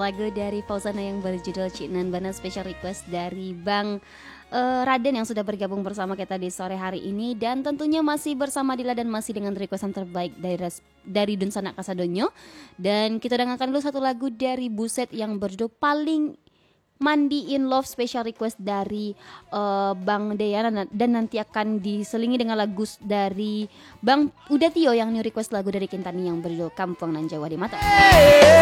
lagu dari Fauzana yang berjudul Cinan Bana, special request dari Bang Raden yang sudah bergabung bersama kita di sore hari ini. Dan tentunya masih bersama Dila dan masih dengan requestan terbaik dari Dunsana Kasadonyo. Dan kita dengarkan dulu satu lagu dari Buset yang berjudul Paling Mandi in Love, special request dari Bang Deyana. Dan nanti akan diselingi dengan lagu dari Bang Udatio yang new request lagu dari Kintani yang berjudul Kampung Nan Jawa di Mata.